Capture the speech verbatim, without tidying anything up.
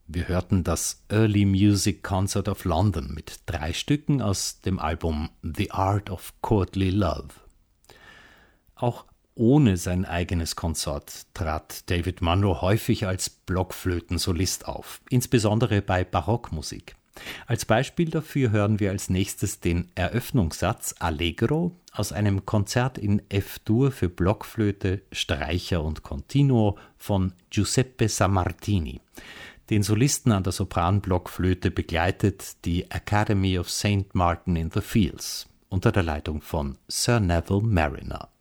Wir hörten das Early Music Concert of London mit drei Stücken aus dem Album The Art of Courtly Love. Auch ohne sein eigenes Konsort trat David Munro häufig als Blockflötensolist auf, insbesondere bei Barockmusik. Als Beispiel dafür hören wir als nächstes den Eröffnungssatz Allegro aus einem Konzert in F-Dur für Blockflöte, Streicher und Continuo von Giuseppe Sammartini. Den Solisten an der Sopranblockflöte begleitet die Academy of Saint Martin in the Fields unter der Leitung von Sir Neville Mariner.